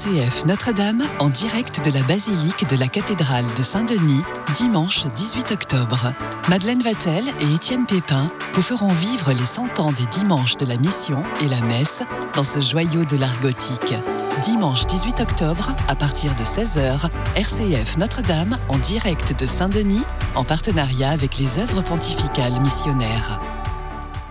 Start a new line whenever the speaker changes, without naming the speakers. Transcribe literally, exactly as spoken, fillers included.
C F Notre-Dame en direct de la basilique de la cathédrale de Saint-Denis, dimanche dix-huit octobre. Madeleine Vatel et Étienne Pépin vous feront vivre les cent ans des dimanches de la Mission et la messe dans ce joyau de l'art gothique. Dimanche dix-huit octobre, à partir de seize heures, R C F Notre-Dame en direct de Saint-Denis, en partenariat avec les œuvres pontificales missionnaires.